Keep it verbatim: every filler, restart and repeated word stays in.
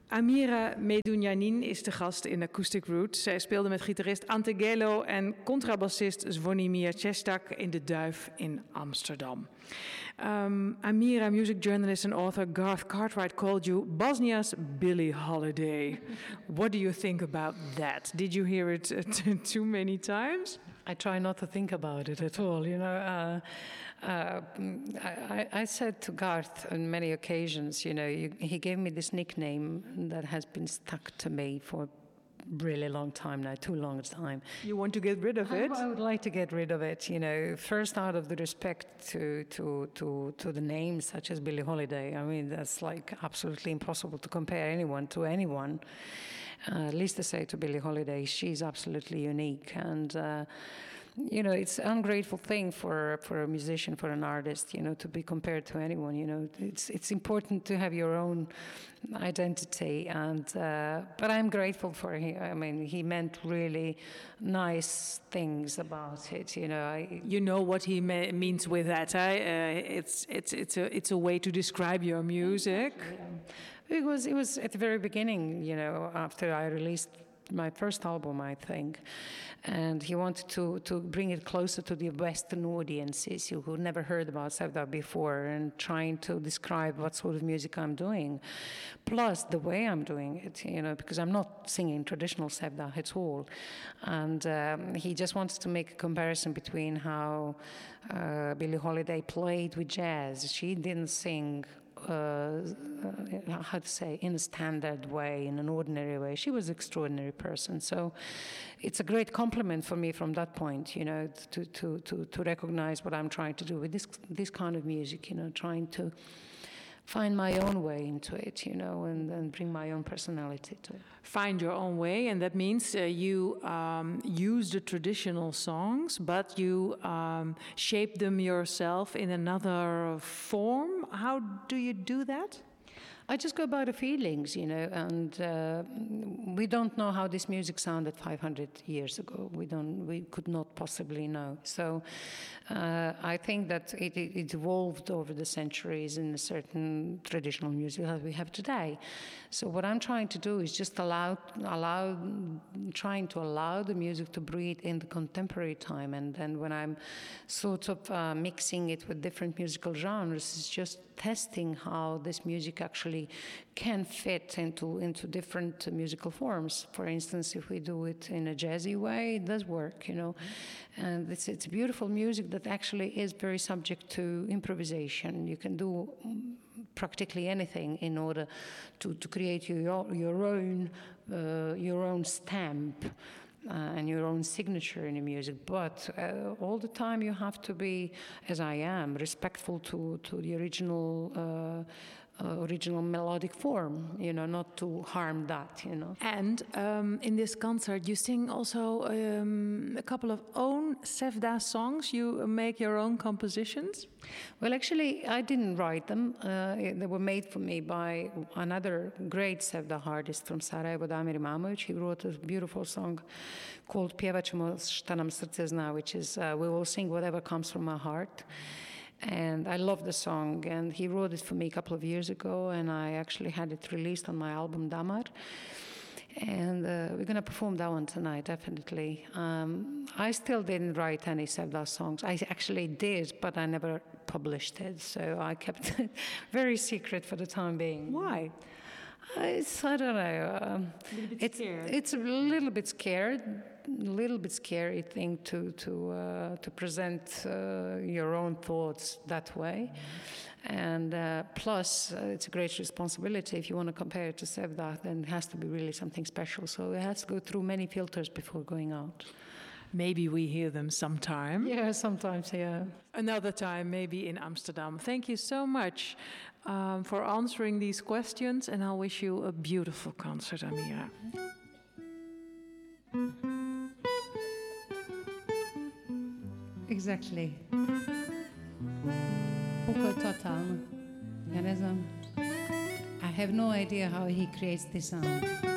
Amira Medunjanin is de gast in Acoustic Roots. Zij speelde met gitarist Ante Gelo en contrabassist Zvonimir Chestak in De Duif in Amsterdam. Um, Amira, music journalist and author Garth Cartwright called you Bosnia's Billie Holiday. What do you think about that? Did you hear it uh, t- too many times? I try not to think about it at all. You know, uh, uh, I, I said to Garth on many occasions, you know, you, he gave me this nickname that has been stuck to me for really long time now, too long a time. You want to get rid of it? I, I would like to get rid of it, you know, first out of the respect to, to, to, to the names such as Billie Holiday. I mean, that's like absolutely impossible to compare anyone to anyone. Uh, at least to say to Billie Holiday, she's absolutely unique. And, uh, you know, it's an ungrateful thing for for a musician, for an artist, you know, to be compared to anyone. You know, it's it's important to have your own identity. And uh, but I'm grateful for him. I mean, he meant really nice things about it. You know, I, you know what he me- means with that. Eh? Uh, it's it's it's a it's a way to describe your music. Yeah. It was it was at the very beginning. You know, after I released my first album, I think. And he wanted to, to bring it closer to the Western audiences who never heard about Sevda before, and trying to describe what sort of music I'm doing. Plus the way I'm doing it, you know, because I'm not singing traditional Sevda at all. And um, he just wanted to make a comparison between how uh, Billie Holiday played with jazz. She didn't sing Uh, uh, how to say, in a standard way, in an ordinary way. She was an extraordinary person. So it's a great compliment for me from that point, you know, to, to, to, to recognize what I'm trying to do with this, this kind of music, you know, trying to find my own way into it, you know, and, and bring my own personality to it. Find your own way, and that means uh, you um, use the traditional songs, but you um, shape them yourself in another form. How do you do that? I just go by the feelings, you know, and uh, we don't know how this music sounded five hundred years ago. We don't, we could not possibly know. So uh, I think that it, it evolved over the centuries in a certain traditional music that we have today. So what I'm trying to do is just allow, allow, trying to allow the music to breathe in the contemporary time. And then when I'm sort of uh, mixing it with different musical genres, it's just testing how this music actually can fit into into different uh, musical forms. For instance, if we do it in a jazzy way, it does work, you know. And it's it's beautiful music that actually is very subject to improvisation. You can do practically anything in order to, to create your your own uh, your own stamp. Uh, and your own signature in the music, but uh, all the time you have to be, as I am, respectful to, to the original uh, uh, original melodic form, you know, not to harm that, you know. And um, in this concert, you sing also um, a couple of own Sevda songs. You make your own compositions? Well, actually, I didn't write them. Uh, they were made for me by another great Sevda artist from Sarajevo, Damir Imamovic. He wrote a beautiful song called Pjevat ćemo šta nam srce zna, which is uh, we will sing whatever comes from our heart. And I love the song, and he wrote it for me a couple of years ago, and I actually had it released on my album Damar. And uh, we're going to perform that one tonight, definitely. Um, I still didn't write any Sevda songs. I actually did, but I never published it, so I kept it very secret for the time being. Why? It's, I don't know. Um, a little bit it's, scared. It's a little bit scared, a little bit scary thing to to uh, to present uh, your own thoughts that way. Mm-hmm. And uh, plus, uh, it's a great responsibility. If you want to compare it to Sevda, then it has to be really something special. So it has to go through many filters before going out. Maybe we hear them sometime. Yeah, sometimes, yeah. Another time, maybe in Amsterdam. Thank you so much um, for answering these questions, and I'll wish you a beautiful concert, Amira. Exactly. Buko totalno. Ja ne znam. I have no idea how he creates this sound.